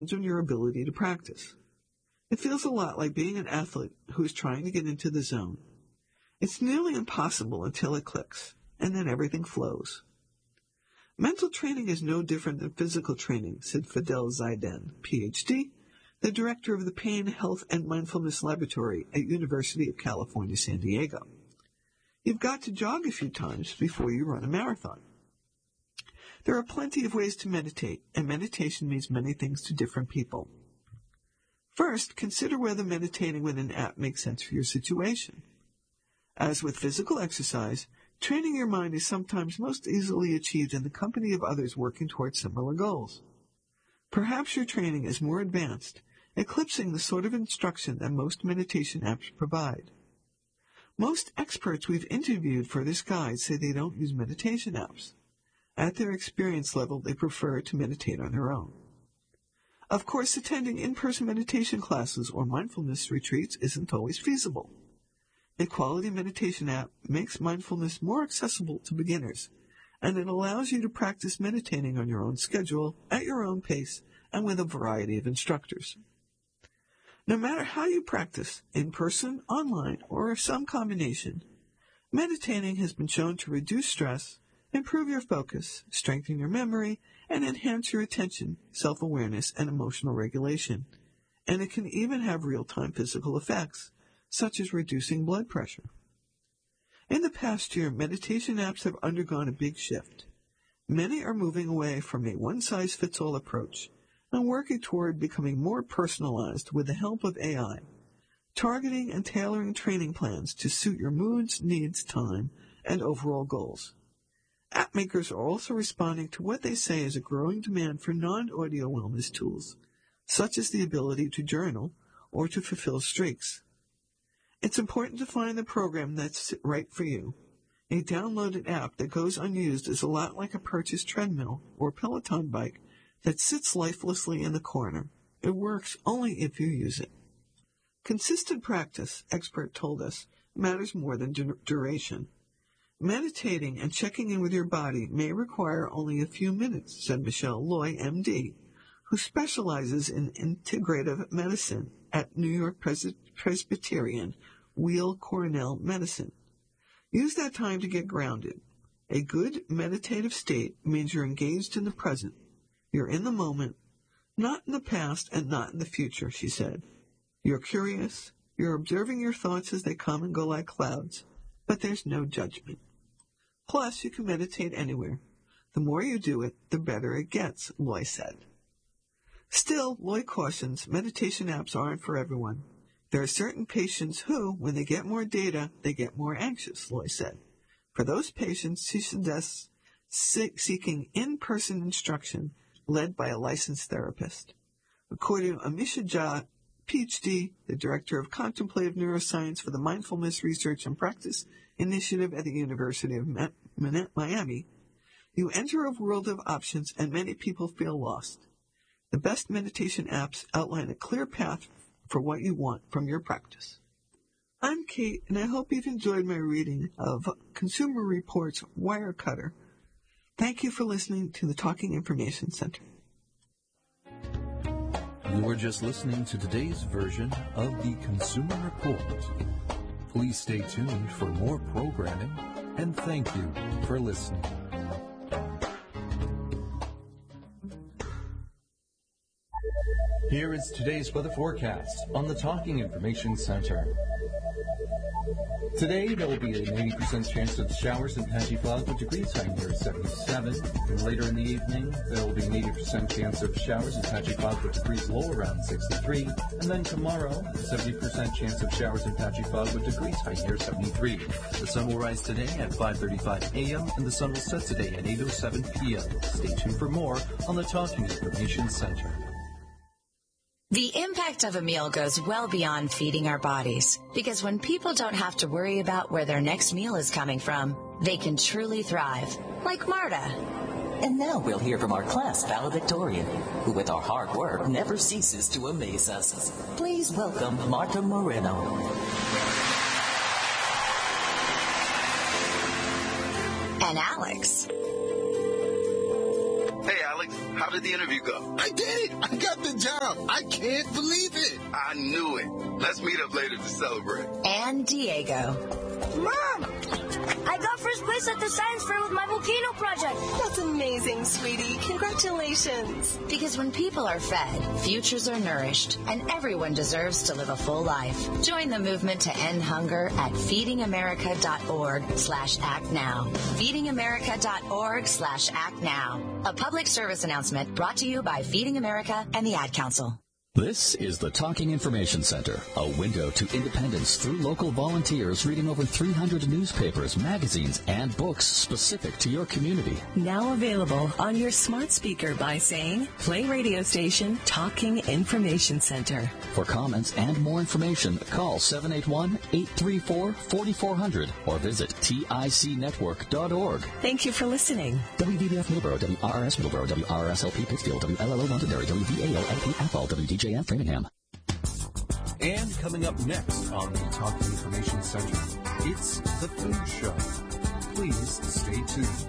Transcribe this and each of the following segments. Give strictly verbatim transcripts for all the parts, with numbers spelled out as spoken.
on your ability to practice. It feels a lot like being an athlete who is trying to get into the zone. It's nearly impossible until it clicks, and then everything flows. Mental training is no different than physical training, said Fidel Zaidan, P H D, the director of the Pain, Health, and Mindfulness Laboratory at University of California, San Diego. You've got to jog a few times before you run a marathon. There are plenty of ways to meditate, and meditation means many things to different people. First, consider whether meditating with an app makes sense for your situation. As with physical exercise, training your mind is sometimes most easily achieved in the company of others working towards similar goals. Perhaps your training is more advanced, eclipsing the sort of instruction that most meditation apps provide. Most experts we've interviewed for this guide say they don't use meditation apps. At their experience level, they prefer to meditate on their own. Of course, attending in-person meditation classes or mindfulness retreats isn't always feasible. A quality meditation app makes mindfulness more accessible to beginners, and it allows you to practice meditating on your own schedule, at your own pace, and with a variety of instructors. No matter how you practice, in person, online, or some combination, meditating has been shown to reduce stress, improve your focus, strengthen your memory, and enhance your attention, self-awareness, and emotional regulation. And it can even have real-time physical effects, such as reducing blood pressure. In the past year, meditation apps have undergone a big shift. Many are moving away from a one-size-fits-all approach and working toward becoming more personalized with the help of A I, targeting and tailoring training plans to suit your moods, needs, time, and overall goals. App makers are also responding to what they say is a growing demand for non-audio wellness tools, such as the ability to journal or to fulfill streaks. It's important to find the program that's right for you. A downloaded app that goes unused is a lot like a purchased treadmill or Peloton bike that sits lifelessly in the corner. It works only if you use it. Consistent practice, expert told us, matters more than du- duration. Meditating and checking in with your body may require only a few minutes, said Michelle Loy, M D, who specializes in integrative medicine at New York Pres- Presbyterian Weill Cornell Medicine. Use that time to get grounded. A good meditative state means you're engaged in the present. You're in the moment, not in the past and not in the future, she said. You're curious. You're observing your thoughts as they come and go like clouds, but there's no judgment. Plus, you can meditate anywhere. The more you do it, the better it gets, Loy said. Still, Loy cautions meditation apps aren't for everyone. There are certain patients who, when they get more data, they get more anxious, Loy said. For those patients, she suggests seeking in-person instruction led by a licensed therapist. According to Amisha Jha, P H D, the Director of Contemplative Neuroscience for the Mindfulness Research and Practice Initiative at the University of Miami, you enter a world of options and many people feel lost. The best meditation apps outline a clear path for what you want from your practice. I'm Kate, and I hope you've enjoyed my reading of Consumer Reports Wirecutter. Thank you for listening to the Talking Information Center. You were just listening to today's version of the Consumer Report. Please stay tuned for more programming, and thank you for listening. Here is today's weather forecast on the Talking Information Center. Today, there will be a ninety percent chance of showers and patchy fog with degrees high near seventy-seven. And later in the evening, there will be an eighty percent chance of showers and patchy fog with degrees low around sixty-three. And then tomorrow, a seventy percent chance of showers and patchy fog with degrees high near seventy-three. The sun will rise today at five thirty-five a.m. and the sun will set today at eight oh seven p.m. Stay tuned for more on the Talking Information Center. The impact of a meal goes well beyond feeding our bodies, because when people don't have to worry about where their next meal is coming from, they can truly thrive, like Marta. And now we'll hear from our class valedictorian, who with our hard work never ceases to amaze us. Please welcome Marta Moreno. And Alex. Hey, Alex. How did the interview go? I did. I got the job. I can't believe it. I knew it. Let's meet up later to celebrate. And Diego. Mom! I got first place at the science fair with my volcano project. That's amazing, sweetie. Congratulations. Because when people are fed, futures are nourished, and everyone deserves to live a full life. Join the movement to end hunger at feedingamerica.org slash act now. feedingamerica.org slash act now. A public service announcement brought to you by Feeding America and the Ad Council. This is the Talking Information Center, a window to independence through local volunteers reading over three hundred newspapers, magazines, and books specific to your community. Now available on your smart speaker by saying, play radio station Talking Information Center. For comments and more information, call seven eight one, eight three four, four four zero zero or visit tic network dot org. Thank you for listening. W D B F Middleborough, W R R S Middleborough, W R R S L P Pittsfield, W L L O Londonderry, W V A O L P Athol, W D J F Framingham. And coming up next on the Talking Information Center, it's The Food Show. Please stay tuned.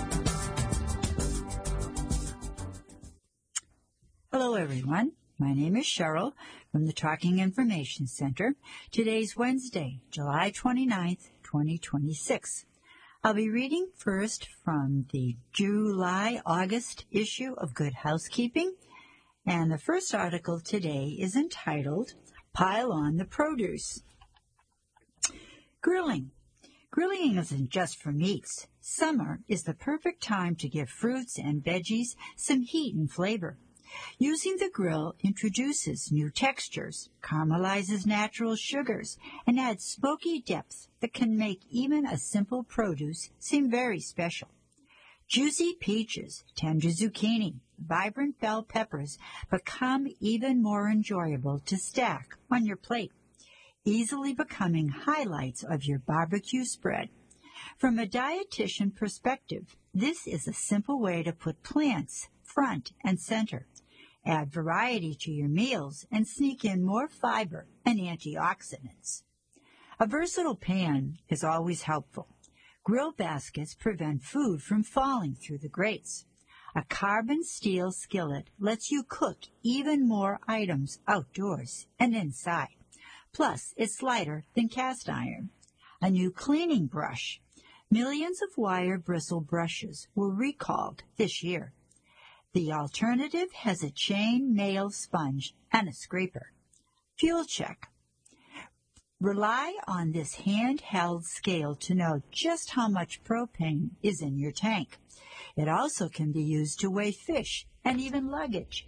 Hello, everyone. My name is Cheryl from the Talking Information Center. Today's Wednesday, July twenty-ninth, twenty twenty-six. I'll be reading first from the July-August issue of Good Housekeeping. And the first article today is entitled, Pile on the Produce. Grilling. Grilling isn't just for meats. Summer is the perfect time to give fruits and veggies some heat and flavor. Using the grill introduces new textures, caramelizes natural sugars, and adds smoky depth that can make even a simple produce seem very special. Juicy peaches, tender zucchini, vibrant bell peppers become even more enjoyable to stack on your plate, easily becoming highlights of your barbecue spread. From a dietitian perspective, this is a simple way to put plants front and center. Add variety to your meals and sneak in more fiber and antioxidants. A versatile pan is always helpful. Grill baskets prevent food from falling through the grates. A carbon steel skillet lets you cook even more items outdoors and inside. Plus, it's lighter than cast iron. A new cleaning brush. Millions of wire bristle brushes were recalled this year. The alternative has a chain mail sponge and a scraper. Fuel check. Rely on this handheld scale to know just how much propane is in your tank. It also can be used to weigh fish and even luggage.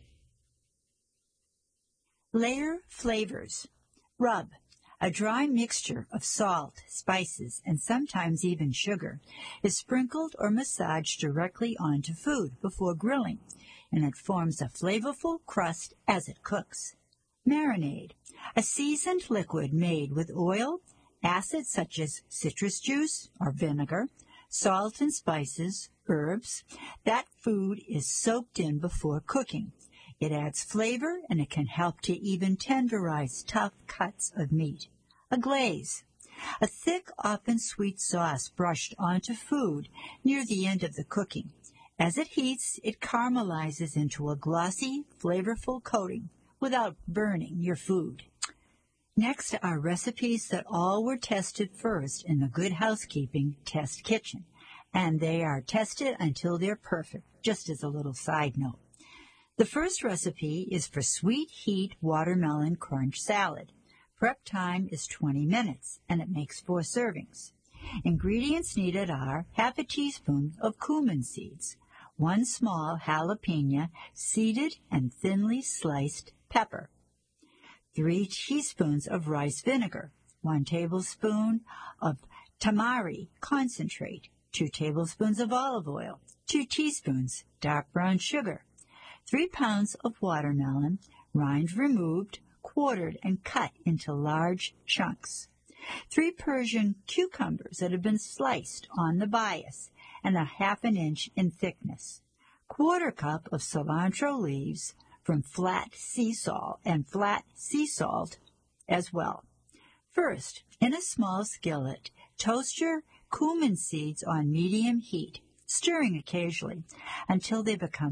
Layer flavors. Rub. A dry mixture of salt, spices, and sometimes even sugar is sprinkled or massaged directly onto food before grilling, and it forms a flavorful crust as it cooks. Marinade. A seasoned liquid made with oil, acids such as citrus juice or vinegar, salt and spices, herbs. That food is soaked in before cooking. It adds flavor, and it can help to even tenderize tough cuts of meat. A glaze. A thick, often sweet sauce brushed onto food near the end of the cooking. As it heats, it caramelizes into a glossy, flavorful coating without burning your food. Next are recipes that all were tested first in the Good Housekeeping Test Kitchen, and they are tested until they're perfect, just as a little side note. The first recipe is for sweet heat watermelon crunch salad. Prep time is twenty minutes, and it makes four servings. Ingredients needed are half a teaspoon of cumin seeds, one small jalapeno seeded and thinly sliced pepper, three teaspoons of rice vinegar, one tablespoon of tamari concentrate, two tablespoons of olive oil, two teaspoons dark brown sugar, three pounds of watermelon, rind removed, quartered and cut into large chunks, three Persian cucumbers that have been sliced on the bias and a half an inch in thickness, quarter cup of cilantro leaves from flat sea salt and flat sea salt as well. First, in a small skillet, toast your cumin seeds on medium heat, stirring occasionally until they become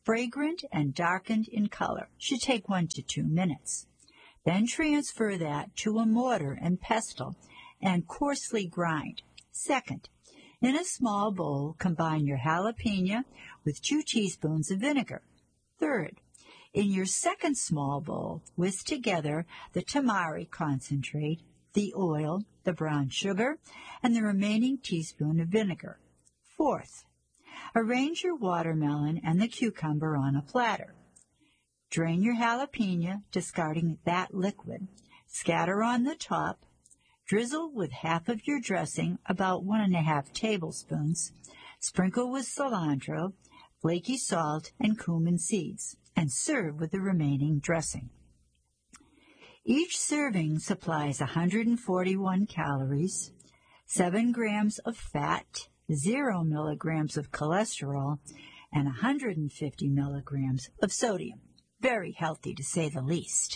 fragrant and darkened in color. Should take one to two minutes. Then transfer that to a mortar and pestle and coarsely grind. Second, in a small bowl, combine your jalapeno with two teaspoons of vinegar. Third, in your second small bowl, whisk together the tamari concentrate, the oil, the brown sugar, and the remaining teaspoon of vinegar. Fourth, arrange your watermelon and the cucumber on a platter. Drain your jalapeno, discarding that liquid. Scatter on the top. Drizzle with half of your dressing, about one and a half tablespoons. Sprinkle with cilantro, flaky salt, and cumin seeds, and serve with the remaining dressing. Each serving supplies one hundred forty-one calories, seven grams of fat, zero milligrams of cholesterol, and one hundred fifty milligrams of sodium. Very healthy, to say the least.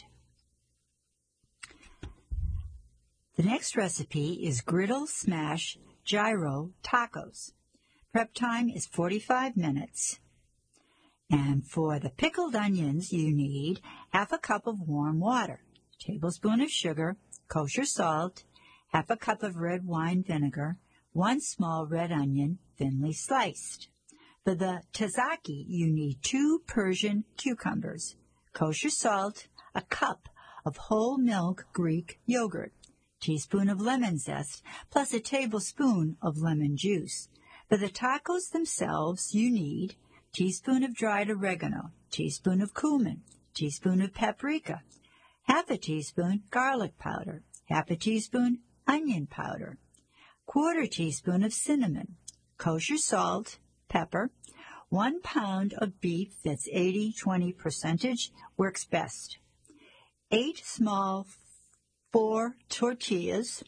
The next recipe is griddle smash gyro tacos. Prep time is forty-five minutes. And for the pickled onions, you need half a cup of warm water, a tablespoon of sugar, kosher salt, half a cup of red wine vinegar, one small red onion, thinly sliced. For the tzatziki, you need two Persian cucumbers, kosher salt, a cup of whole milk Greek yogurt, teaspoon of lemon zest, plus a tablespoon of lemon juice. For the tacos themselves, you need teaspoon of dried oregano, teaspoon of cumin, teaspoon of paprika, half a teaspoon garlic powder, half a teaspoon onion powder, quarter teaspoon of cinnamon, kosher salt, pepper, one pound of beef that's eighty twenty percentage works best, eight small four tortillas,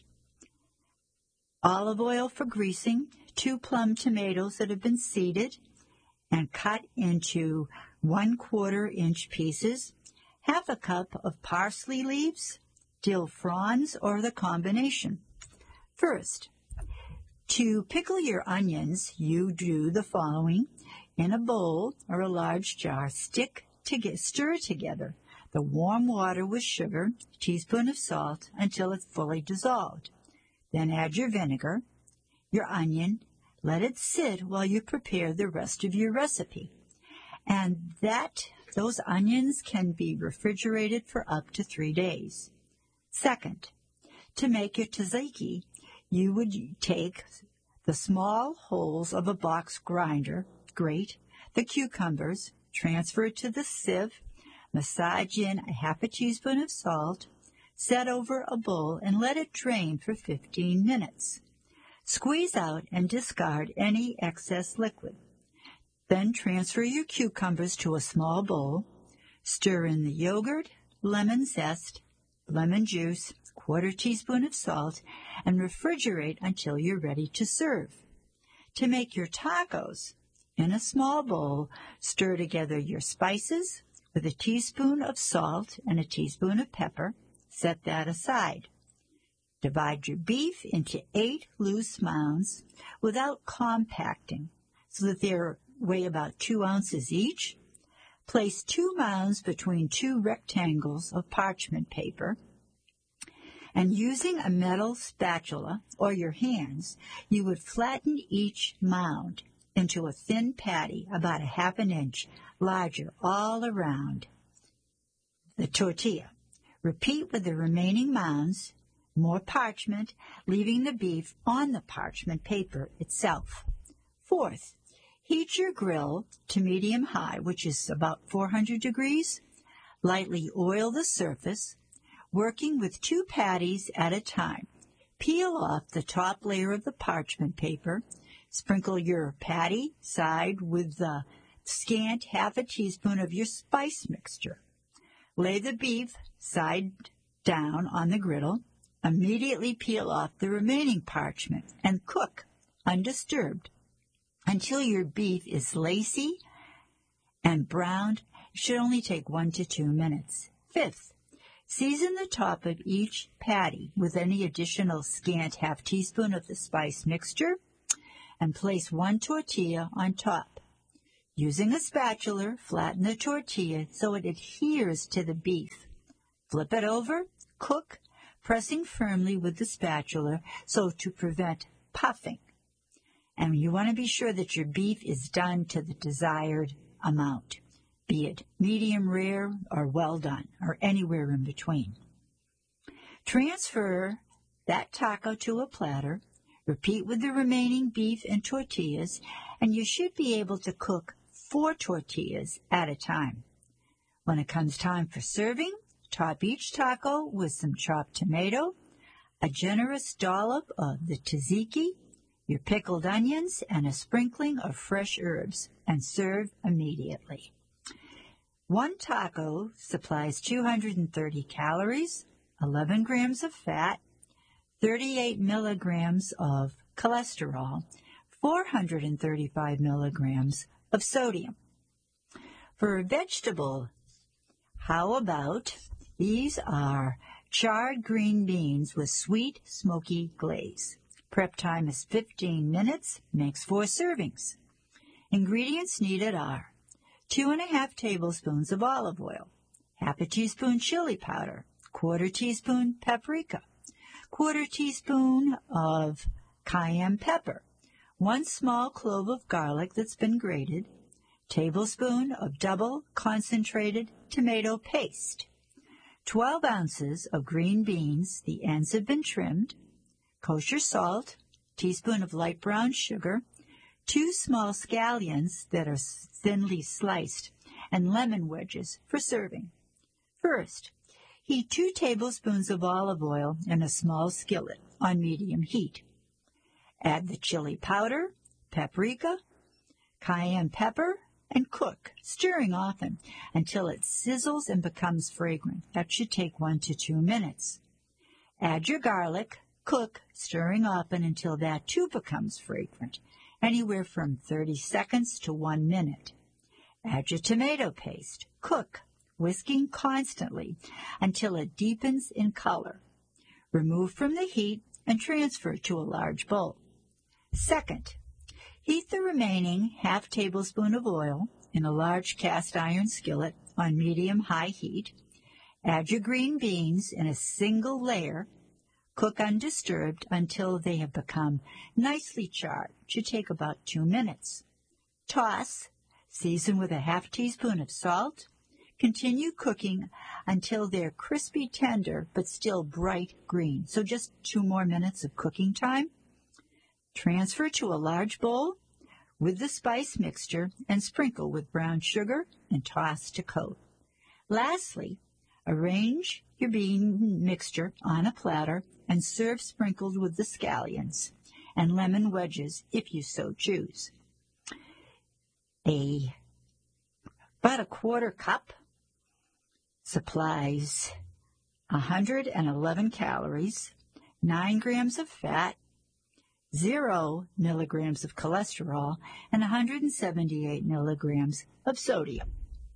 olive oil for greasing, two plum tomatoes that have been seeded and cut into one quarter inch pieces, half a cup of parsley leaves, dill fronds, or the combination. First, to pickle your onions, you do the following. In a bowl or a large jar, stick to get, stir together the warm water with sugar, a teaspoon of salt, until it's fully dissolved. Then add your vinegar, your onion, let it sit while you prepare the rest of your recipe. And that those onions can be refrigerated for up to three days. Second, to make your tzatziki, you would take the small holes of a box grinder, grate the cucumbers, transfer it to the sieve, massage in a half a teaspoon of salt, set over a bowl, and let it drain for fifteen minutes. Squeeze out and discard any excess liquid. Then transfer your cucumbers to a small bowl, stir in the yogurt, lemon zest, lemon juice, quarter teaspoon of salt, and refrigerate until you're ready to serve. To make your tacos, in a small bowl, stir together your spices with a teaspoon of salt and a teaspoon of pepper. Set that aside. Divide your beef into eight loose mounds without compacting so that they weigh about two ounces each. Place two mounds between two rectangles of parchment paper, and using a metal spatula or your hands, you would flatten each mound into a thin patty about a half an inch larger all around the tortilla. Repeat with the remaining mounds, more parchment, leaving the beef on the parchment paper itself. Fourth, heat your grill to medium-high, which is about four hundred degrees. Lightly oil the surface, working with two patties at a time. Peel off the top layer of the parchment paper. Sprinkle your patty side with the scant half a teaspoon of your spice mixture. Lay the beef side down on the griddle. Immediately peel off the remaining parchment and cook undisturbed until your beef is lacy and browned. It should only take one to two minutes. Fifth, season the top of each patty with any additional scant half teaspoon of the spice mixture and place one tortilla on top. Using a spatula, flatten the tortilla so it adheres to the beef. Flip it over, cook, pressing firmly with the spatula so to prevent puffing. And you want to be sure that your beef is done to the desired amount, be it medium rare or well done, or anywhere in between. Transfer that taco to a platter, repeat with the remaining beef and tortillas, and you should be able to cook four tortillas at a time. When it comes time for serving, top each taco with some chopped tomato, a generous dollop of the tzatziki, your pickled onions, and a sprinkling of fresh herbs, and serve immediately. One taco supplies two hundred thirty calories, eleven grams of fat, thirty-eight milligrams of cholesterol, four hundred thirty-five milligrams of sodium. For a vegetable, how about these are charred green beans with sweet, smoky glaze. Prep time is fifteen minutes, makes four servings. Ingredients needed are two and a half tablespoons of olive oil, half a teaspoon chili powder, quarter teaspoon paprika, quarter teaspoon of cayenne pepper, one small clove of garlic that's been grated, tablespoon of double concentrated tomato paste, twelve ounces of green beans, the ends have been trimmed, kosher salt, teaspoon of light brown sugar, two small scallions that are thinly sliced, and lemon wedges for serving. First, heat two tablespoons of olive oil in a small skillet on medium heat. Add the chili powder, paprika, cayenne pepper, and cook, stirring often until it sizzles and becomes fragrant. That should take one to two minutes. Add your garlic, cook, stirring often until that too becomes fragrant, anywhere from thirty seconds to one minute. Add your tomato paste, cook, whisking constantly until it deepens in color. Remove from the heat and transfer to a large bowl. Second, heat the remaining half tablespoon of oil in a large cast iron skillet on medium-high heat. Add your green beans in a single layer. Cook undisturbed until they have become nicely charred. It should take about two minutes. Toss, season with a half teaspoon of salt. Continue cooking until they're crispy tender but still bright green. So just two more minutes of cooking time. Transfer to a large bowl with the spice mixture and sprinkle with brown sugar and toss to coat. Lastly, arrange your bean mixture on a platter and serve sprinkled with the scallions and lemon wedges if you so choose. A about a quarter cup supplies one hundred eleven calories, nine grams of fat, zero milligrams of cholesterol, and one hundred seventy-eight milligrams of sodium.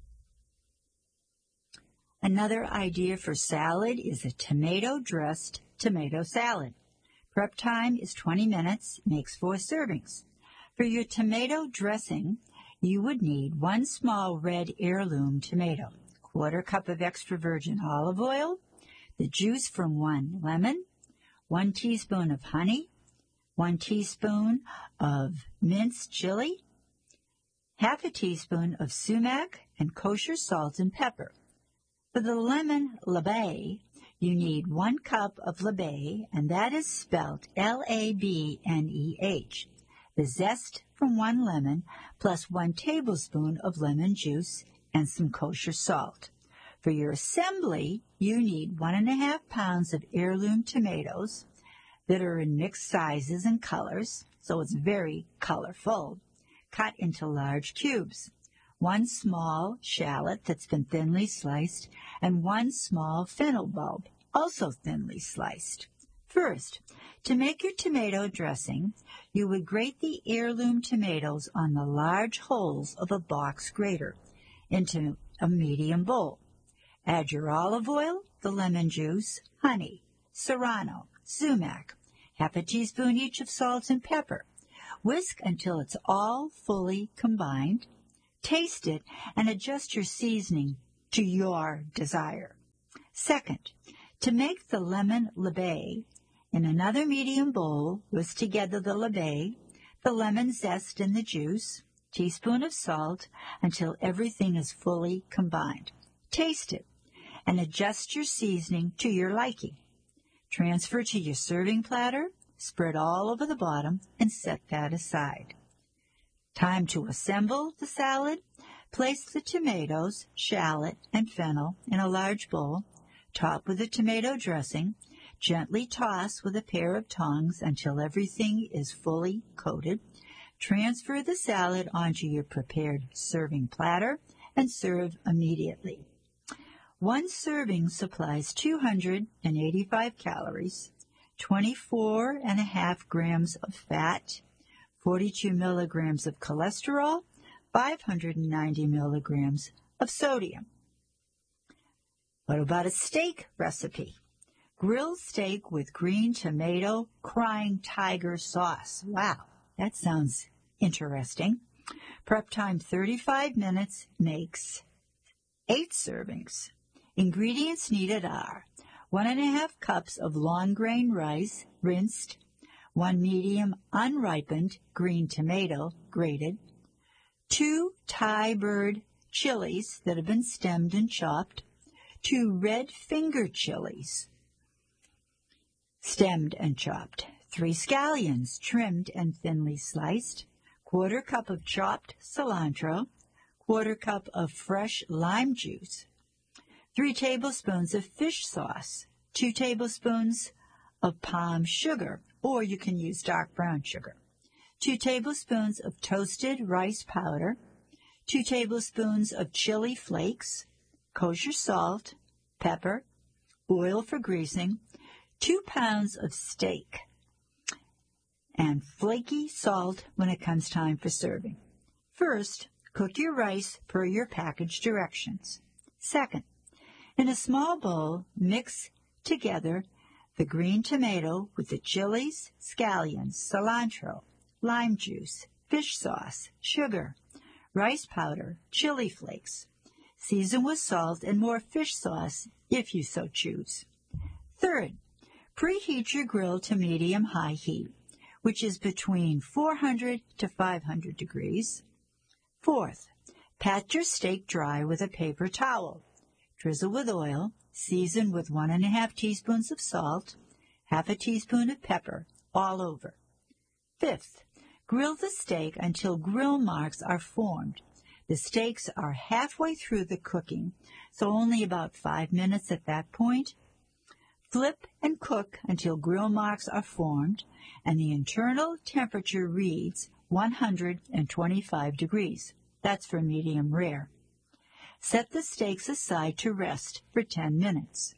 Another idea for salad is a tomato-dressed tomato salad. Prep time is twenty minutes, makes four servings. For your tomato dressing, you would need one small red heirloom tomato, quarter cup of extra virgin olive oil, the juice from one lemon, one teaspoon of honey, one teaspoon of minced chili, half a teaspoon of sumac, and kosher salt and pepper. For the lemon labé, you need one cup of labé, and that is spelled L A B N E H. The zest from one lemon, plus one tablespoon of lemon juice and some kosher salt. For your assembly, you need one and a half pounds of heirloom tomatoes that are in mixed sizes and colors, so it's very colorful, cut into large cubes. One small shallot that's been thinly sliced, and one small fennel bulb, also thinly sliced. First, to make your tomato dressing, you would grate the heirloom tomatoes on the large holes of a box grater into a medium bowl. Add your olive oil, the lemon juice, honey, serrano, sumac, half a teaspoon each of salt and pepper. Whisk until it's all fully combined. Taste it and adjust your seasoning to your desire. Second, to make the lemon labé, in another medium bowl, whisk together the labé, the lemon zest and the juice, teaspoon of salt until everything is fully combined. Taste it and adjust your seasoning to your liking. Transfer to your serving platter, spread all over the bottom, and set that aside. Time to assemble the salad. Place the tomatoes, shallot, and fennel in a large bowl. Top with the tomato dressing. Gently toss with a pair of tongs until everything is fully coated. Transfer the salad onto your prepared serving platter and serve immediately. One serving supplies two hundred eighty-five calories, twenty-four and a half grams of fat, forty-two milligrams of cholesterol, five hundred ninety milligrams of sodium. What about a steak recipe? Grilled steak with green tomato crying tiger sauce. Wow, that sounds interesting. Prep time thirty-five minutes, makes eight servings. Ingredients needed are one and a half cups of long grain rice, rinsed, one medium unripened green tomato, grated, two Thai bird chilies that have been stemmed and chopped, two red finger chilies, stemmed and chopped, three scallions trimmed and thinly sliced, quarter cup of chopped cilantro, quarter cup of fresh lime juice, three tablespoons of fish sauce, two tablespoons of palm sugar, or you can use dark brown sugar, two tablespoons of toasted rice powder, two tablespoons of chili flakes, kosher salt, pepper, oil for greasing, two pounds of steak, and flaky salt when it comes time for serving. First, cook your rice per your package directions. Second, in a small bowl, mix together the green tomato with the chilies, scallions, cilantro, lime juice, fish sauce, sugar, rice powder, chili flakes. Season with salt and more fish sauce if you so choose. Third, preheat your grill to medium-high heat, which is between four hundred to five hundred degrees. Fourth, pat your steak dry with a paper towel. Drizzle with oil, season with one and a half teaspoons of salt, half a teaspoon of pepper, all over. Fifth, grill the steak until grill marks are formed. The steaks are halfway through the cooking, so only about five minutes at that point. Flip and cook until grill marks are formed and the internal temperature reads one hundred twenty-five degrees. That's for medium rare. Set the steaks aside to rest for ten minutes.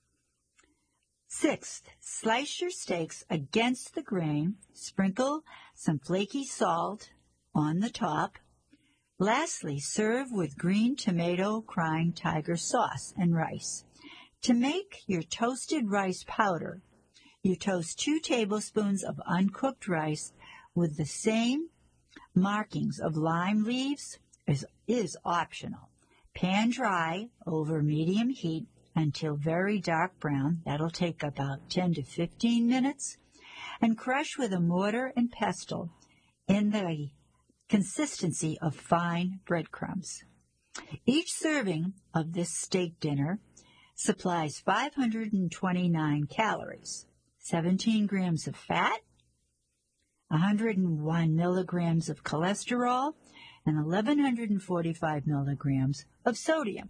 Sixth, slice your steaks against the grain, sprinkle some flaky salt on the top. Lastly, serve with green tomato crying tiger sauce and rice. To make your toasted rice powder, you toast two tablespoons of uncooked rice with the same markings of lime leaves as is optional. Pan dry over medium heat until very dark brown. That'll take about ten to fifteen minutes. And crush with a mortar and pestle in the consistency of fine breadcrumbs. Each serving of this steak dinner supplies five hundred twenty-nine calories, seventeen grams of fat, one hundred one milligrams of cholesterol, and eleven forty-five milligrams of sodium.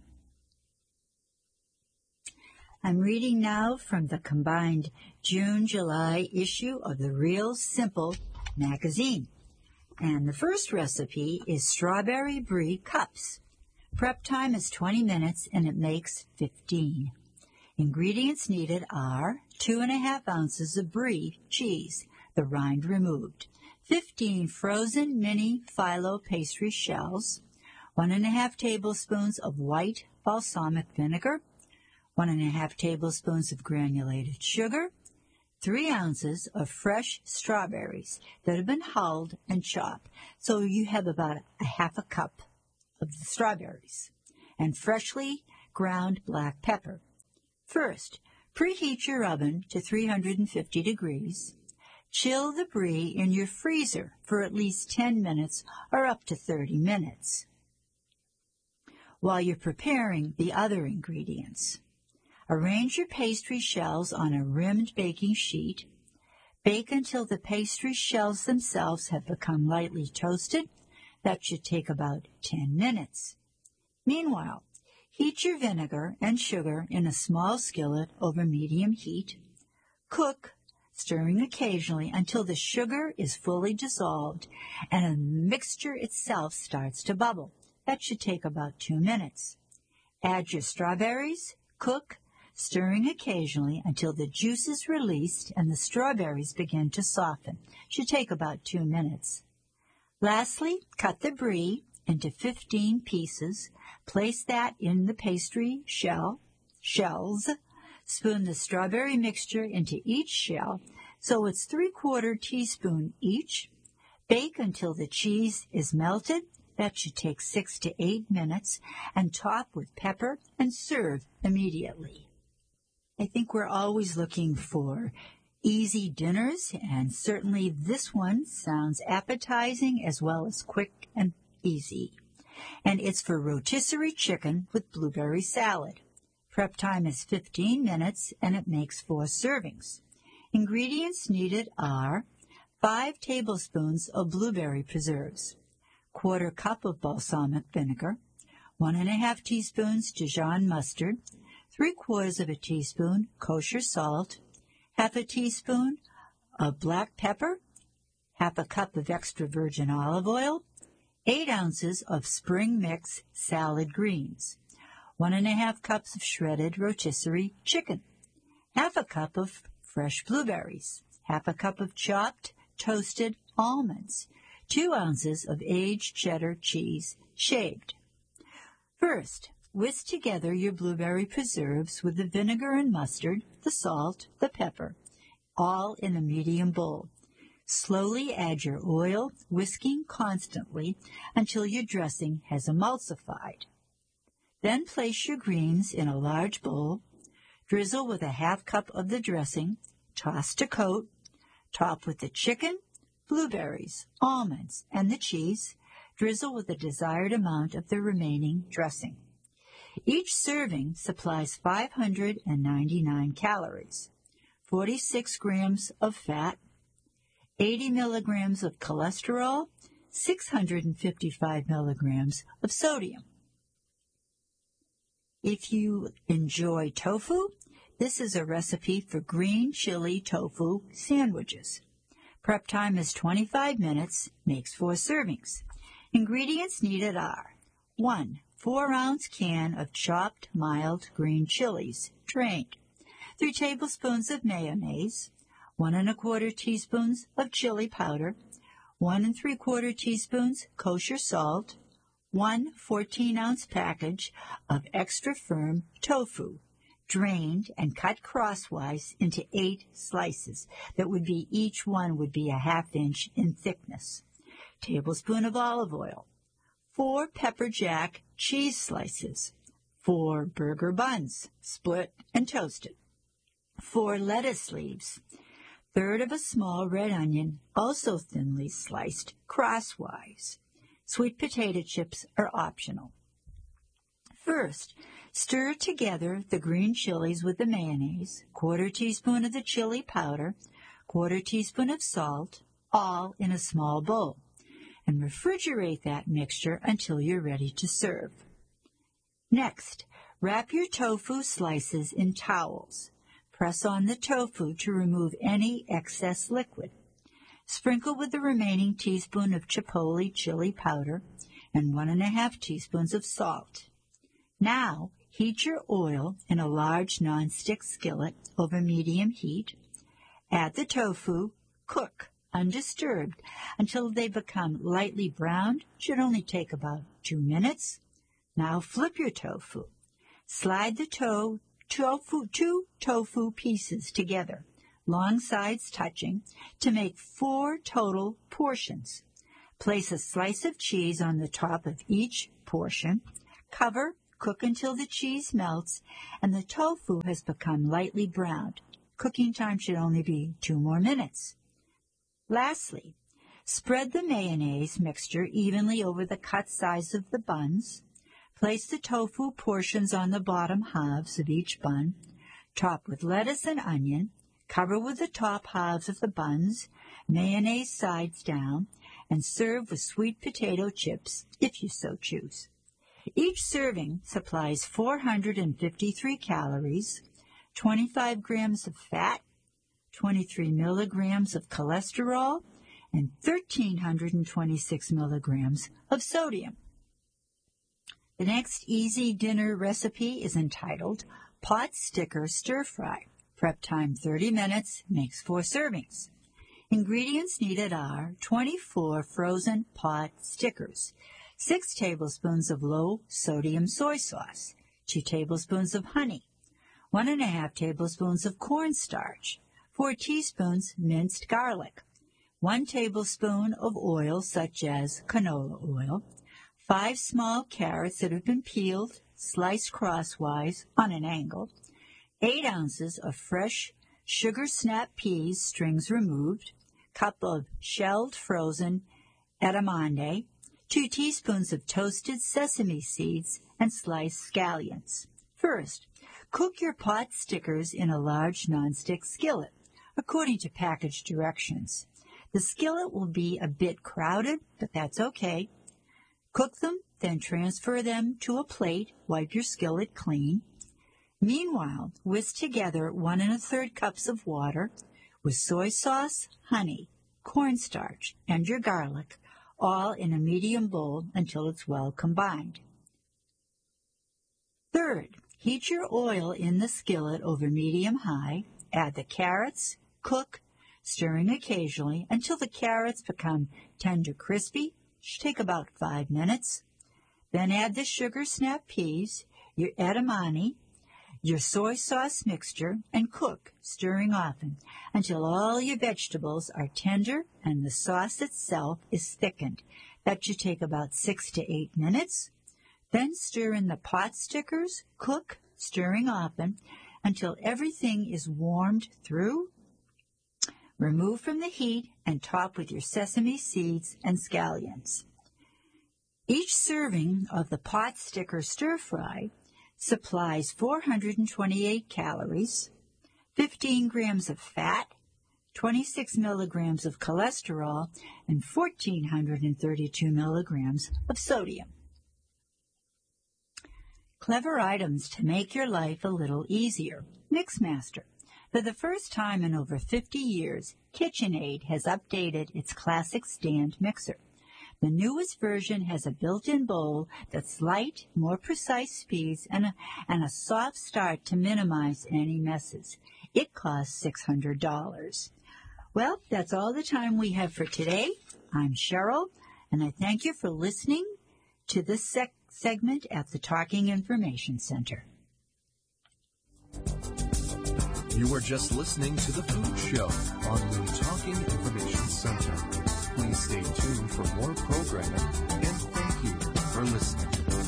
I'm reading now from the combined June-July issue of the Real Simple magazine. And the first recipe is strawberry brie cups. Prep time is twenty minutes and it makes fifteen. Ingredients needed are two and a half ounces of brie cheese, the rind removed, fifteen frozen mini phyllo pastry shells, one and a half tablespoons of white balsamic vinegar, one and a half tablespoons of granulated sugar, three ounces of fresh strawberries that have been hulled and chopped, so you have about a half a cup of the strawberries, and freshly ground black pepper. First, preheat your oven to three hundred fifty degrees. Chill the brie in your freezer for at least ten minutes or up to thirty minutes. While you're preparing the other ingredients, arrange your pastry shells on a rimmed baking sheet. Bake until the pastry shells themselves have become lightly toasted. That should take about ten minutes. Meanwhile, heat your vinegar and sugar in a small skillet over medium heat. Cook, stirring occasionally until the sugar is fully dissolved and the mixture itself starts to bubble. That should take about two minutes. Add your strawberries, cook, stirring occasionally until the juice is released and the strawberries begin to soften. Should take about two minutes. Lastly, cut the brie into fifteen pieces. Place that in the pastry shell, shells. Spoon the strawberry mixture into each shell so it's three-quarter teaspoon each. Bake until the cheese is melted. That should take six to eight minutes, and top with pepper and serve immediately. I think we're always looking for easy dinners, and certainly this one sounds appetizing as well as quick and easy. And it's for rotisserie chicken with blueberry salad. Prep time is fifteen minutes, and it makes four servings. Ingredients needed are five tablespoons of blueberry preserves, quarter cup of balsamic vinegar, one and a half teaspoons Dijon mustard, three quarters of a teaspoon kosher salt, half a teaspoon of black pepper, half a cup of extra virgin olive oil, eight ounces of spring mix salad greens, one and a half cups of shredded rotisserie chicken, half a cup of fresh blueberries, half a cup of chopped toasted almonds, two ounces of aged cheddar cheese shaved. First, whisk together your blueberry preserves with the vinegar and mustard, the salt, the pepper, all in a medium bowl. Slowly add your oil, whisking constantly until your dressing has emulsified. Then place your greens in a large bowl, drizzle with a half cup of the dressing, toss to coat, top with the chicken, blueberries, almonds, and the cheese, drizzle with the desired amount of the remaining dressing. Each serving supplies five hundred ninety-nine calories, forty-six grams of fat, eighty milligrams of cholesterol, six hundred fifty-five milligrams of sodium. If you enjoy tofu, this is a recipe for green chili tofu sandwiches. Prep time is twenty-five minutes, makes four servings. Ingredients needed are one four-ounce can of chopped mild green chilies, drained, three tablespoons of mayonnaise, one and a quarter teaspoons of chili powder, one and three-quarter teaspoons kosher salt, one fourteen-ounce package of extra firm tofu, drained and cut crosswise into eight slices that would be, each one would be a half inch in thickness, tablespoon of olive oil, four pepper jack cheese slices, four burger buns, split and toasted, four lettuce leaves, third of a small red onion, also thinly sliced crosswise. Sweet potato chips are optional. First, stir together the green chilies with the mayonnaise, quarter teaspoon of the chili powder, quarter teaspoon of salt, all in a small bowl, and refrigerate that mixture until you're ready to serve. Next, wrap your tofu slices in towels. Press on the tofu to remove any excess liquid. Sprinkle with the remaining teaspoon of chipotle chili powder and one and a half teaspoons of salt. Now, heat your oil in a large nonstick skillet over medium heat. Add the tofu, cook undisturbed until they become lightly browned. Should only take about two minutes. Now flip your tofu. Slide the to tofu, two tofu pieces together, long sides touching, to make four total portions. Place a slice of cheese on the top of each portion. Cover, cook until the cheese melts and the tofu has become lightly browned. Cooking time should only be two more minutes. Lastly, spread the mayonnaise mixture evenly over the cut sides of the buns. Place the tofu portions on the bottom halves of each bun. Top with lettuce and onion. Cover with the top halves of the buns, mayonnaise sides down, and serve with sweet potato chips if you so choose. Each serving supplies four hundred fifty-three calories, twenty-five grams of fat, twenty-three milligrams of cholesterol, and one thousand three hundred twenty-six milligrams of sodium. The next easy dinner recipe is entitled Pot Sticker Stir Fry. Prep time thirty minutes, makes four servings. Ingredients needed are twenty-four frozen pot stickers, six tablespoons of low-sodium soy sauce, two tablespoons of honey, one and a half tablespoons of cornstarch, four teaspoons minced garlic, one tablespoon of oil such as canola oil, five small carrots that have been peeled, sliced crosswise on an angle, eight ounces of fresh sugar snap peas, strings removed, cup of shelled frozen edamame, two teaspoons of toasted sesame seeds, and sliced scallions. First, cook your pot stickers in a large nonstick skillet, according to package directions. The skillet will be a bit crowded, but that's okay. Cook them, then transfer them to a plate. Wipe your skillet clean. Meanwhile, whisk together one and a third cups of water with soy sauce, honey, cornstarch, and your garlic, all in a medium bowl until it's well combined. Third, heat your oil in the skillet over medium-high. Add the carrots, cook, stirring occasionally until the carrots become tender crispy. Should take about five minutes. Then add the sugar snap peas, your edamame, your soy sauce mixture, and cook, stirring often, until all your vegetables are tender and the sauce itself is thickened. That should take about six to eight minutes. Then stir in the pot stickers, cook, stirring often, until everything is warmed through. Remove from the heat and top with your sesame seeds and scallions. Each serving of the pot sticker stir-fry supplies four hundred twenty-eight calories, fifteen grams of fat, twenty-six milligrams of cholesterol, and one thousand four hundred thirty-two milligrams of sodium. Clever items to make your life a little easier. Mixmaster. For the first time in over fifty years, KitchenAid has updated its classic stand mixer. The newest version has a built-in bowl that's light, more precise speeds, and a, and a soft start to minimize any messes. It costs six hundred dollars. Well, that's all the time we have for today. I'm Cheryl, and I thank you for listening to this sec- segment at the Talking Information Center. You are just listening to The Food Show on the Talking Information Center. Please stay tuned for more programming, and thank you for listening.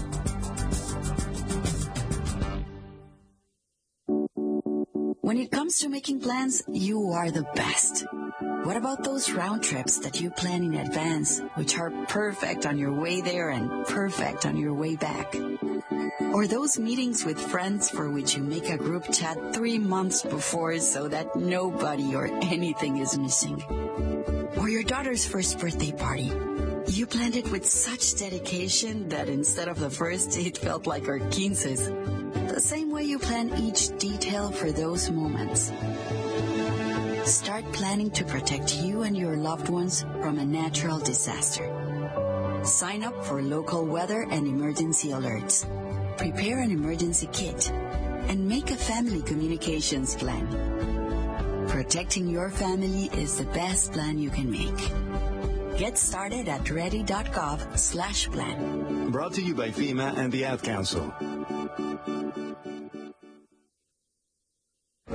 When it comes to making plans, you are the best. What about those round trips that you plan in advance, which are perfect on your way there and perfect on your way back? Or those meetings with friends for which you make a group chat three months before so that nobody or anything is missing? Or your daughter's first birthday party. You planned it with such dedication that instead of the first, it felt like our quinces. The same way you plan each detail for those moments. Start planning to protect you and your loved ones from a natural disaster. Sign up for local weather and emergency alerts. Prepare an emergency kit. And make a family communications plan. Protecting your family is the best plan you can make. Get started at ready.gov slash plan. Brought to you by FEMA and the Ad Council.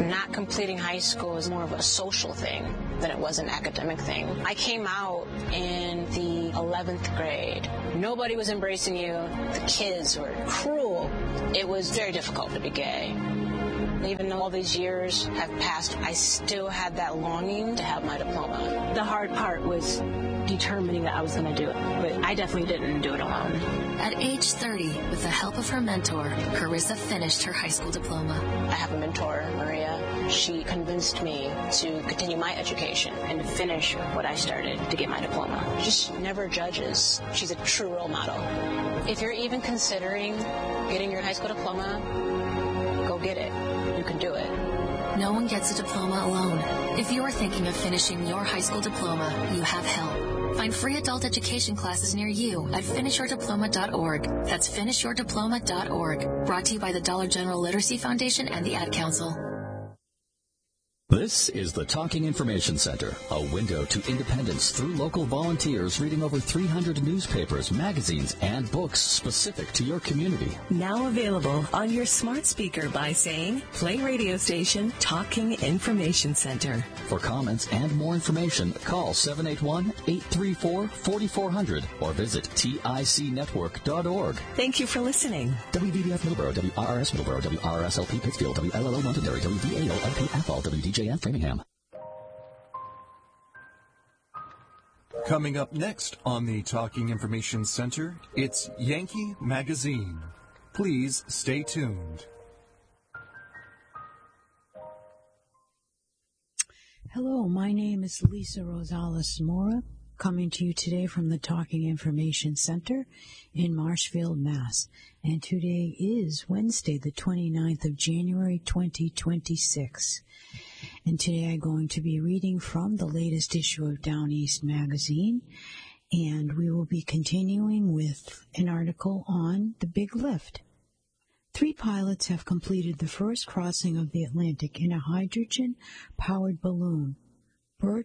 not completing high school was more of a social thing than it was an academic thing. I came out in the eleventh grade. Nobody was embracing you. The kids were cruel. It was very difficult to be gay. Even though all these years have passed, I still had that longing to have my diploma. The hard part was determining that I was going to do it, but I definitely didn't do it alone. At age thirty, with the help of her mentor, Carissa finished her high school diploma. I have a mentor, Maria. She convinced me to continue my education and to finish what I started to get my diploma. She never judges. She's a true role model. If you're even considering getting your high school diploma, go get it. You can do it. No one gets a diploma alone. If you're thinking of finishing your high school diploma, you have help. Find free adult education classes near you at finish your diploma dot org. That's finish your diploma dot org. Brought to you by the Dollar General Literacy Foundation and the Ad Council. This is the Talking Information Center, a window to independence through local volunteers reading over three hundred newspapers, magazines, and books specific to your community. Now available on your smart speaker by saying, play radio station Talking Information Center. For comments and more information, call seven eight one, eight three four, four four zero zero or visit tic network dot org. Thank you for listening. W B B F Middleborough, W R R S Middleborough, W R R S L P Pittsfield, W L L O Londonderry, W V A O L P Athol, W D J and Framingham. Coming up next on the Talking Information Center, it's Yankee Magazine. Please stay tuned. Hello, my name is Lisa Rosales Mora, coming to you today from the Talking Information Center in Marshfield, Mass. And today is Wednesday, the twenty-ninth of January, twenty twenty-six. And today I'm going to be reading from the latest issue of Down East Magazine, and we will be continuing with an article on the Big Lift. Three pilots have completed the first crossing of the Atlantic in a hydrogen-powered balloon. Bert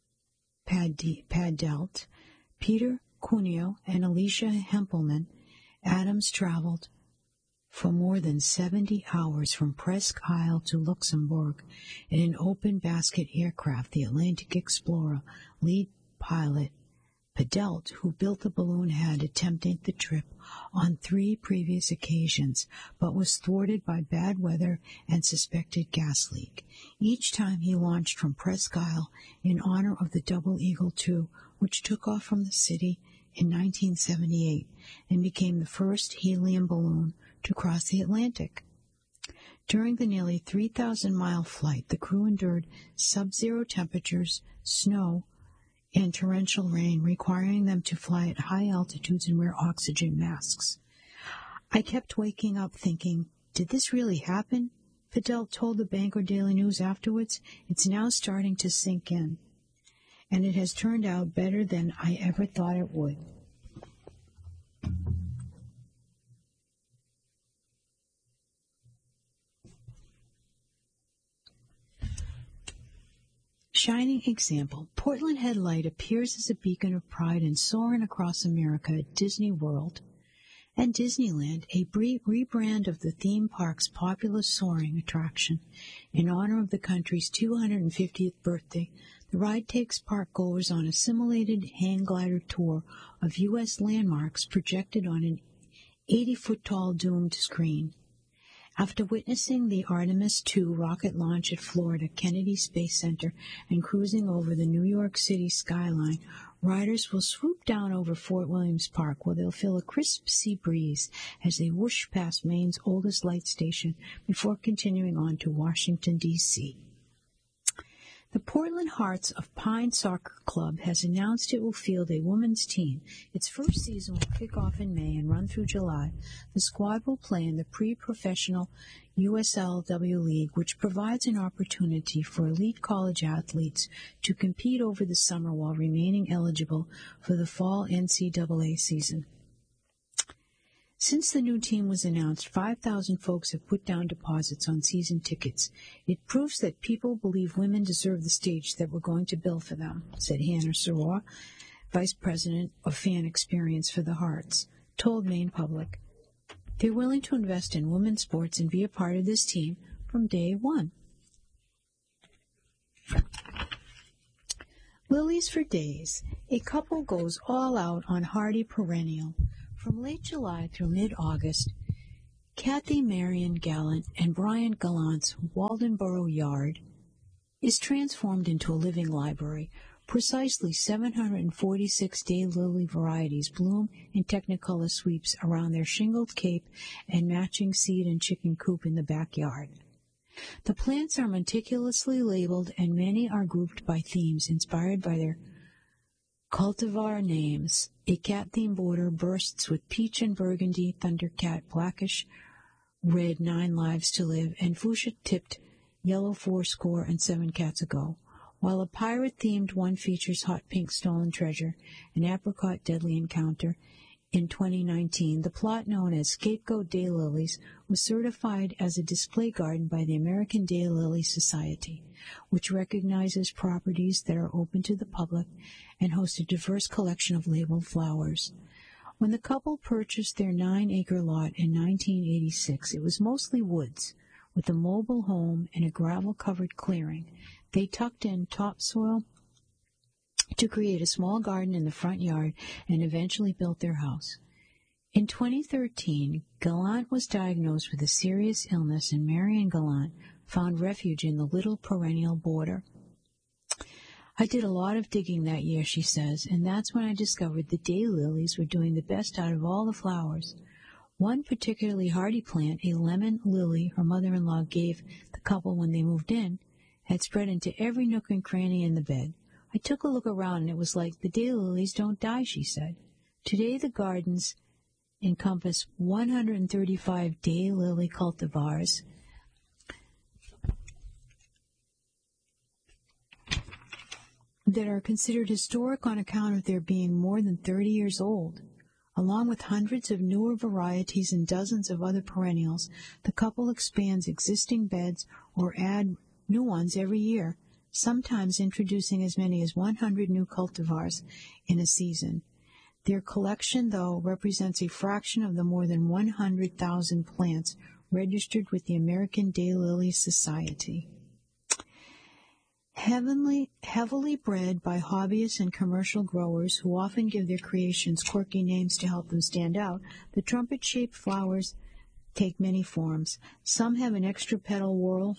Padelt, Peter Cuneo, and Alicia Hempelman Adams traveled for more than seventy hours from Presque Isle to Luxembourg in an open-basket aircraft, the Atlantic Explorer. Lead pilot Padelt, who built the balloon, had attempted the trip on three previous occasions, but was thwarted by bad weather and suspected gas leak. Each time he launched from Presque Isle in honor of the Double Eagle two, which took off from the city in nineteen seventy-eight and became the first helium balloon to cross the Atlantic. During the nearly three thousand mile flight, the crew endured sub-zero temperatures, snow, and torrential rain, requiring them to fly at high altitudes and wear oxygen masks. I kept waking up thinking, did this really happen? Fidel told the Bangor Daily News afterwards. It's now starting to sink in, and it has turned out better than I ever thought it would. Shining example. Portland Head Light appears as a beacon of pride and soaring across America at Disney World and Disneyland, a rebrand of the theme park's popular soaring attraction. In honor of the country's two hundred fiftieth birthday, the ride takes park-goers on a simulated hang glider tour of U S landmarks projected on an eighty-foot-tall domed screen. After witnessing the Artemis two rocket launch at Florida Kennedy Space Center and cruising over the New York City skyline, riders will swoop down over Fort Williams Park, where they'll feel a crisp sea breeze as they whoosh past Maine's oldest light station before continuing on to Washington, D C The Portland Hearts of Pine Soccer Club has announced it will field a women's team. Its first season will kick off in May and run through July. The squad will play in the pre-professional U S L W League, which provides an opportunity for elite college athletes to compete over the summer while remaining eligible for the fall N C double A season. Since the new team was announced, five thousand folks have put down deposits on season tickets. It proves that people believe women deserve the stage that we're going to build for them, said Hannah Soror, Vice President of Fan Experience for the Hearts, told Maine Public. They're willing to invest in women's sports and be a part of this team from day one. Lilies for days. A couple goes all out on hardy perennial. From late July through mid-August, Kathy Marion Gallant and Brian Gallant's Waldenboro yard is transformed into a living library. Precisely seven hundred forty-six daylily varieties bloom in technicolor sweeps around their shingled cape and matching seed and chicken coop in the backyard. The plants are meticulously labeled, and many are grouped by themes inspired by their cultivar names. A cat-themed border bursts with peach and burgundy, thundercat, blackish red, nine lives to live, and fuchsia-tipped yellow fourscore and seven cats ago, while a pirate-themed one features hot pink stolen treasure, an apricot deadly encounter. In twenty nineteen, the plot known as Scapegoat Daylilies was certified as a display garden by the American Daylily Society, which recognizes properties that are open to the public and hosts a diverse collection of labeled flowers. When the couple purchased their nine-acre lot in nineteen eighty-six, it was mostly woods, with a mobile home and a gravel-covered clearing. They tucked in topsoil to create a small garden in the front yard and eventually built their house. In twenty thirteen, Gallant was diagnosed with a serious illness, and Marion Gallant found refuge in the little perennial border. I did a lot of digging that year, she says, and that's when I discovered the daylilies were doing the best out of all the flowers. One particularly hardy plant, a lemon lily her mother-in-law gave the couple when they moved in, had spread into every nook and cranny in the bed. I took a look around, and it was like, the daylilies don't die, she said. Today the gardens encompass one hundred thirty-five daylily cultivars that are considered historic on account of their being more than thirty years old. Along with hundreds of newer varieties and dozens of other perennials, the couple expands existing beds or add new ones every year, sometimes introducing as many as one hundred new cultivars in a season. Their collection, though, represents a fraction of the more than one hundred thousand plants registered with the American Daylily Society. Heavenly, heavily bred by hobbyists and commercial growers who often give their creations quirky names to help them stand out, the trumpet-shaped flowers take many forms. Some have an extra petal whorl,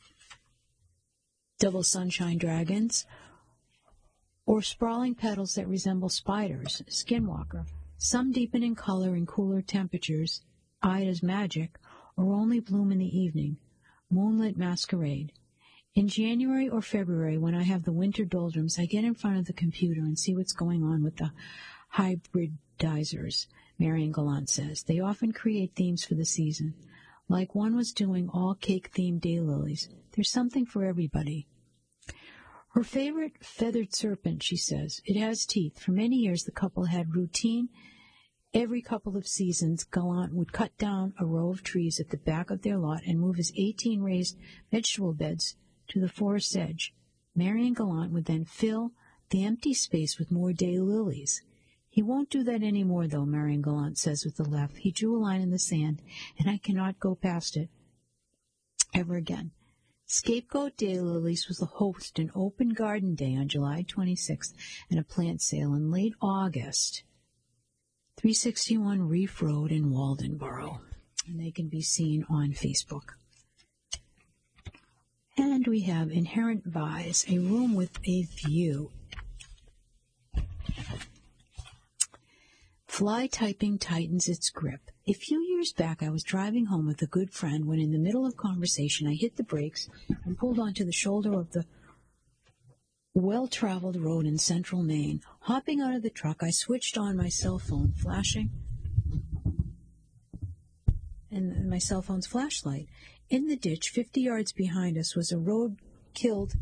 double sunshine dragons, or sprawling petals that resemble spiders, skinwalker. Some deepen in color in cooler temperatures, eyed as magic, or only bloom in the evening, moonlit masquerade. In January or February, when I have the winter doldrums, I get in front of the computer and see what's going on with the hybridizers, Marion Gallant says. They often create themes for the season. Like one was doing all cake-themed daylilies. There's something for everybody. Her favorite feathered serpent, she says. It has teeth. For many years, the couple had routine. Every couple of seasons, Gallant would cut down a row of trees at the back of their lot and move his eighteen raised vegetable beds to the forest edge. Marion Gallant would then fill the empty space with more daylilies. He won't do that anymore, though, Marion Gallant says with a laugh. He drew a line in the sand, and I cannot go past it ever again. Scapegoat Daylilies was the host an open garden day on July twenty-sixth and a plant sale in late August. three sixty-one Reef Road in Waldenboro, and they can be seen on Facebook. And we have Inherent Vise, a room with a view. Fly typing tightens its grip. A few years back, I was driving home with a good friend when in the middle of conversation I hit the brakes and pulled onto the shoulder of the well-traveled road in central Maine. Hopping out of the truck, I switched on my cell phone, flashing, and my cell phone's flashlight. In the ditch, fifty yards behind us, was a road-killed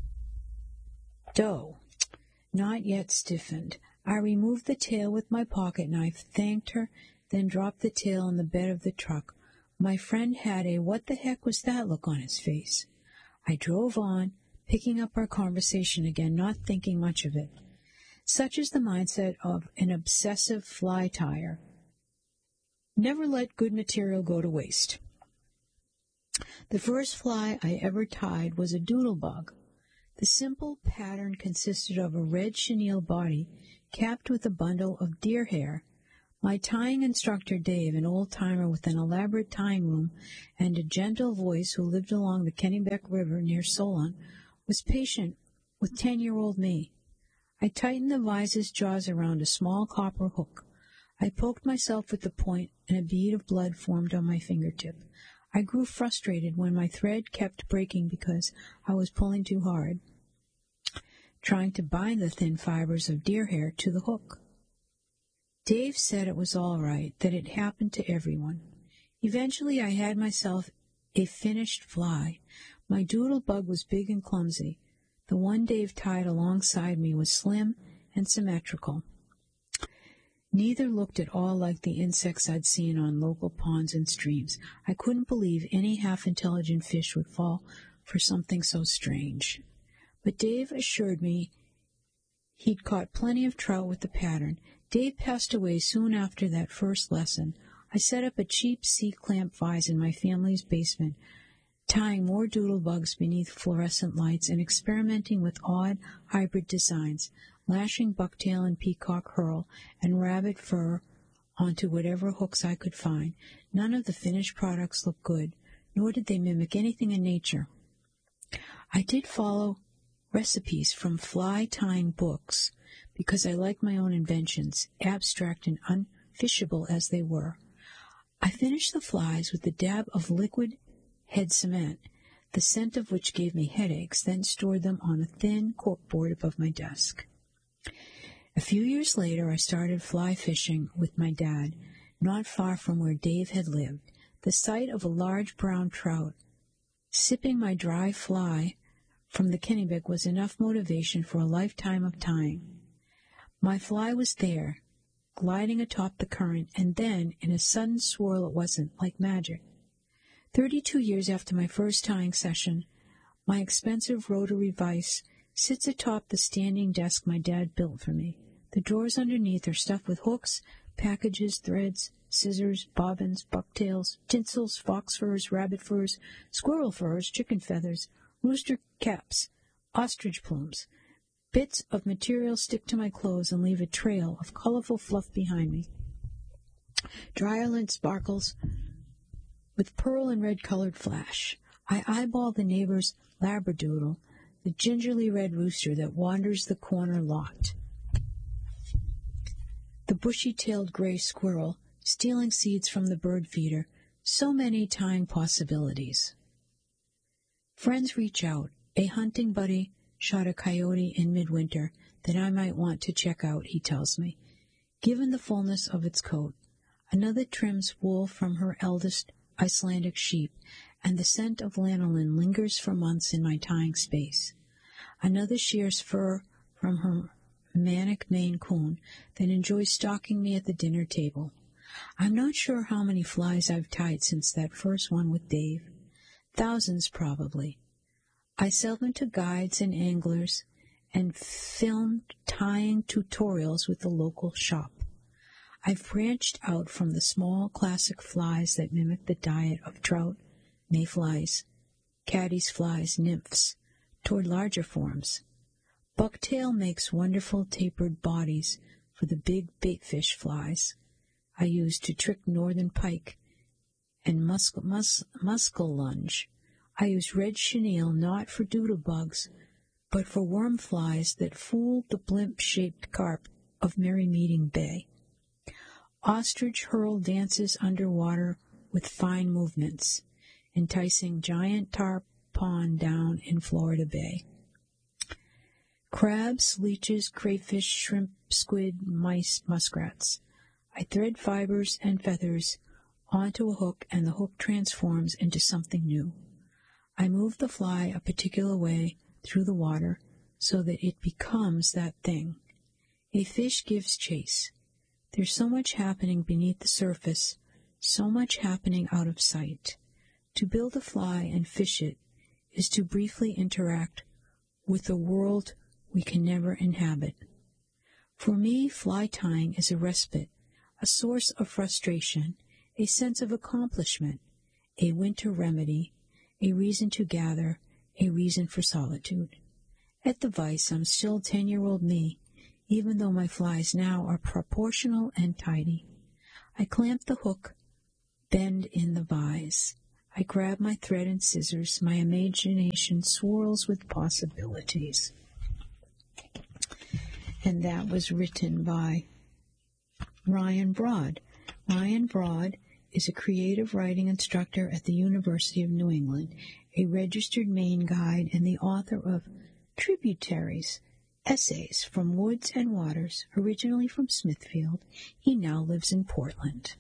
doe, not yet stiffened. I removed the tail with my pocket knife, thanked her, then dropped the tail on the bed of the truck. My friend had a what the heck was that look on his face. I drove on, picking up our conversation again, not thinking much of it. Such is the mindset of an obsessive fly tyer. Never let good material go to waste. The first fly I ever tied was a doodlebug. The simple pattern consisted of a red chenille body capped with a bundle of deer hair. My tying instructor, Dave, an old-timer with an elaborate tying room and a gentle voice who lived along the Kennebec River near Solon, was patient with ten-year-old me. I tightened the vise's jaws around a small copper hook. I poked myself with the point, and a bead of blood formed on my fingertip. I grew frustrated when my thread kept breaking because I was pulling too hard, trying to bind the thin fibers of deer hair to the hook. Dave said it was all right, that it happened to everyone. Eventually I had myself a finished fly. My doodle bug was big and clumsy. The one Dave tied alongside me was slim and symmetrical. Neither looked at all like the insects I'd seen on local ponds and streams. I couldn't believe any half-intelligent fish would fall for something so strange. But Dave assured me he'd caught plenty of trout with the pattern. Dave passed away soon after that first lesson. I set up a cheap C-clamp vise in my family's basement, tying more doodle bugs beneath fluorescent lights and experimenting with odd hybrid designs, lashing bucktail and peacock herl and rabbit fur onto whatever hooks I could find. None of the finished products looked good, nor did they mimic anything in nature. I did follow recipes from fly-tying books because I like my own inventions, abstract and unfishable as they were. I finished the flies with a dab of liquid head cement, the scent of which gave me headaches, then stored them on a thin corkboard above my desk. A few years later, I started fly fishing with my dad, not far from where Dave had lived. The sight of a large brown trout sipping my dry fly from the Kennebec was enough motivation for a lifetime of tying. My fly was there, gliding atop the current, and then, in a sudden swirl, it wasn't, like magic. Thirty-two years after my first tying session, my expensive rotary vise sits atop the standing desk my dad built for me. The drawers underneath are stuffed with hooks, packages, threads, scissors, bobbins, bucktails, tinsels, fox furs, rabbit furs, squirrel furs, chicken feathers, rooster caps, ostrich plumes. Bits of material stick to my clothes and leave a trail of colorful fluff behind me. Dryerland sparkles with pearl and red-colored flash. I eyeball the neighbor's labradoodle, the gingerly red rooster that wanders the corner lot, the bushy-tailed gray squirrel stealing seeds from the bird feeder. So many tying possibilities. Friends reach out. A hunting buddy shot a coyote in midwinter that I might want to check out, he tells me, given the fullness of its coat. Another trims wool from her eldest Icelandic sheep, and the scent of lanolin lingers for months in my tying space. Another shears fur from her manic Maine Coon that enjoys stalking me at the dinner table. I'm not sure how many flies I've tied since that first one with Dave. Thousands, probably. I sell them to guides and anglers and filmed tying tutorials with the local shop. I've branched out from the small classic flies that mimic the diet of trout, mayflies, caddies flies, nymphs, toward larger forms. Bucktail makes wonderful tapered bodies for the big baitfish flies I use to trick northern pike and musk, mus, muskellunge. I use red chenille not for doodle bugs, but for worm flies that fooled the blimp-shaped carp of Merry Meeting Bay. Ostrich herl dances underwater with fine movements, enticing giant tarpon down in Florida Bay. Crabs, leeches, crayfish, shrimp, squid, mice, muskrats. I thread fibers and feathers onto a hook, and the hook transforms into something new. I move the fly a particular way through the water so that it becomes that thing. A fish gives chase. There's so much happening beneath the surface, so much happening out of sight. To build a fly and fish it is to briefly interact with a world we can never inhabit. For me, fly tying is a respite, a source of frustration, a sense of accomplishment, a winter remedy, a reason to gather, a reason for solitude. At the vise, I'm still ten-year-old me, even though my flies now are proportional and tidy. I clamp the hook, bend in the vise. I grab my thread and scissors. My imagination swirls with possibilities. And that was written by Ryan Broad. Ryan Broad is a creative writing instructor at the University of New England, a registered Maine guide, and the author of Tributaries, Essays from Woods and Waters. Originally from Smithfield, he now lives in Portland.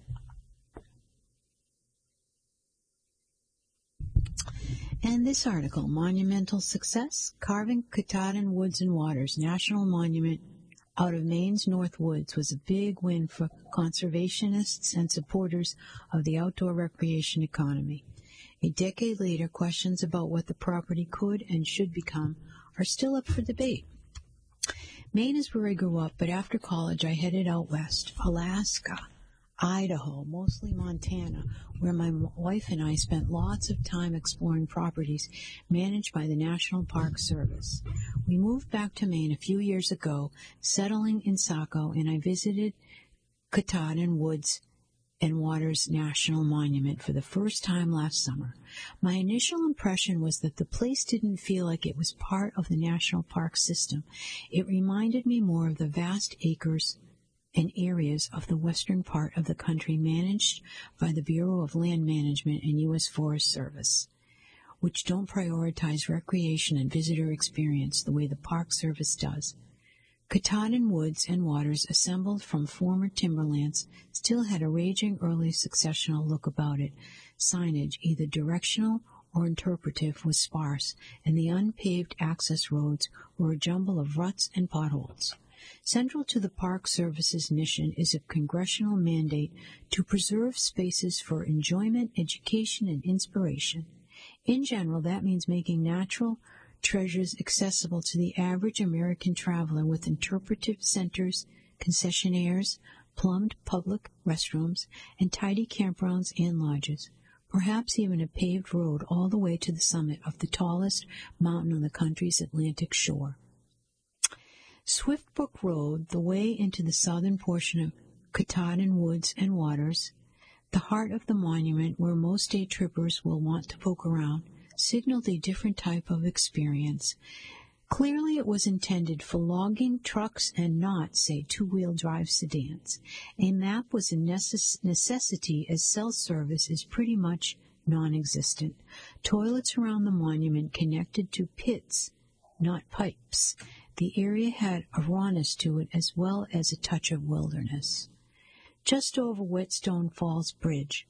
And this article, Monumental Success, Carving Katahdin Woods and Waters National Monument out of Maine's North Woods, was a big win for conservationists and supporters of the outdoor recreation economy. A decade later, questions about what the property could and should become are still up for debate. Maine is where I grew up, but after college I headed out west, Alaska, Idaho, mostly Montana, where my wife and I spent lots of time exploring properties managed by the National Park Service. We moved back to Maine a few years ago, settling in Saco, and I visited Katahdin Woods and Waters National Monument for the first time last summer. My initial impression was that the place didn't feel like it was part of the national park system. It reminded me more of the vast acres and areas of the western part of the country managed by the Bureau of Land Management and U S Forest Service, which don't prioritize recreation and visitor experience the way the Park Service does. Katahdin Woods and Waters, assembled from former timberlands, still had a raging early successional look about it. Signage, either directional or interpretive, was sparse, and the unpaved access roads were a jumble of ruts and potholes. Central to the Park Service's mission is a congressional mandate to preserve spaces for enjoyment, education, and inspiration. In general, that means making natural treasures accessible to the average American traveler with interpretive centers, concessionaires, plumbed public restrooms, and tidy campgrounds and lodges. Perhaps even a paved road all the way to the summit of the tallest mountain on the country's Atlantic shore. Swiftbrook Road, the way into the southern portion of Katahdin Woods and Waters, the heart of the monument where most day trippers will want to poke around, signaled a different type of experience. Clearly it was intended for logging trucks and not, say, two-wheel drive sedans. A map was a necess- necessity as cell service is pretty much non-existent. Toilets around the monument connected to pits, not pipes. The area had a rawness to it as well as a touch of wilderness. Just over Whetstone Falls Bridge,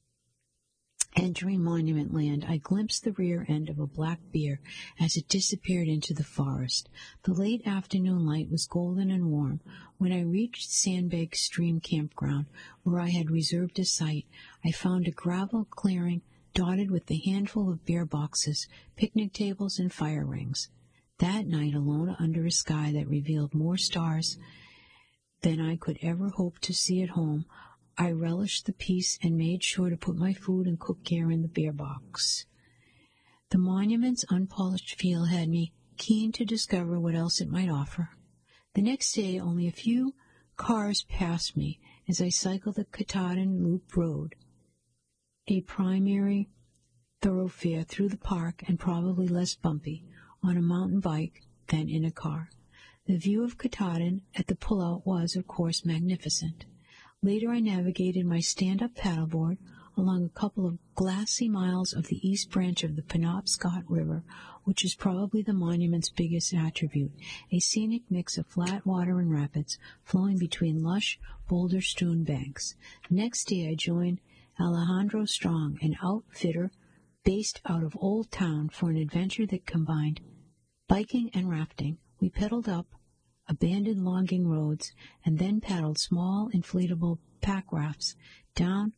entering Monument Land, I glimpsed the rear end of a black bear as it disappeared into the forest. The late afternoon light was golden and warm. When I reached Sandbag Stream Campground, where I had reserved a site, I found a gravel clearing dotted with a handful of beer boxes, picnic tables, and fire rings. That night, alone under a sky that revealed more stars than I could ever hope to see at home, I relished the peace and made sure to put my food and cook gear in the beer box. The monument's unpolished feel had me keen to discover what else it might offer. The next day, only a few cars passed me as I cycled the Katahdin Loop Road, a primary thoroughfare through the park and probably less bumpy on a mountain bike than in a car. The view of Katahdin at the pullout was, of course, magnificent. Later I navigated my stand-up paddleboard along a couple of glassy miles of the east branch of the Penobscot River, which is probably the monument's biggest attribute, a scenic mix of flat water and rapids flowing between lush, boulder-strewn banks. Next day I joined Alejandro Strong, an outfitter based out of Old Town, for an adventure that combined biking and rafting. We pedaled up abandoned logging roads and then paddled small inflatable pack rafts down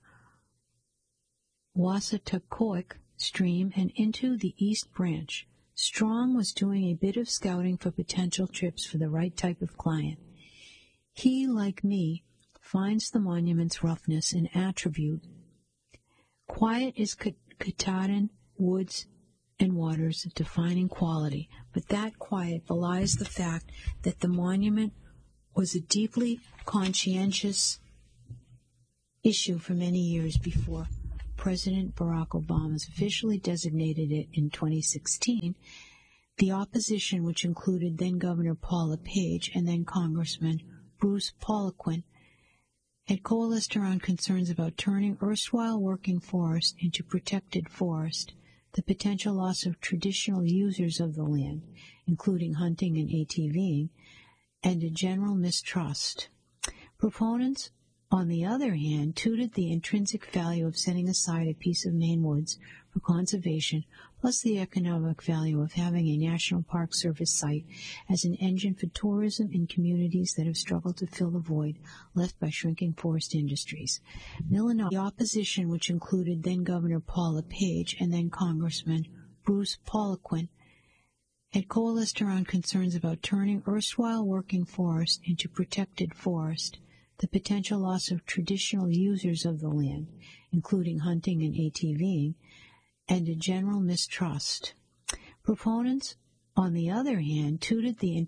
Wasatakoik Stream and into the East Branch. Strong was doing a bit of scouting for potential trips for the right type of client. He, like me, finds the monument's roughness an attribute. Quiet is Katahdin Woods and water's defining quality, but that quiet belies the fact that the monument was a deeply conscientious issue for many years before President Barack Obama officially designated it in twenty sixteen. The opposition, which included then-Governor Paul LePage and then Congressman Bruce Poliquin, had coalesced around concerns about turning erstwhile working forest into protected forest, the potential loss of traditional users of the land, including hunting and ATVing, and a general mistrust. Proponents, on the other hand, touted the intrinsic value of setting aside a piece of Maine woods for conservation, plus the economic value of having a National Park Service site as an engine for tourism in communities that have struggled to fill the void left by shrinking forest industries. Millinocket, the opposition, which included then-Governor Paul LePage and then Congressman Bruce Poliquin, had coalesced around concerns about turning erstwhile working forest into protected forest, the potential loss of traditional users of the land, including hunting and ATVing, and a general mistrust. Proponents, on the other hand, touted the